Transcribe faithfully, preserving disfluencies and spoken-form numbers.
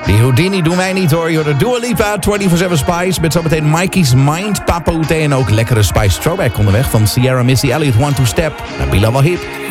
Die Houdini doen wij niet hoor. You're the Dua Lipa, vierentwintig zeven Spice. Met zometeen Mikey's Mind, Papa Oute en ook lekkere Spice Throwback onderweg. Van Sierra Missy Elliott, One Two Step. Nabila Wahib.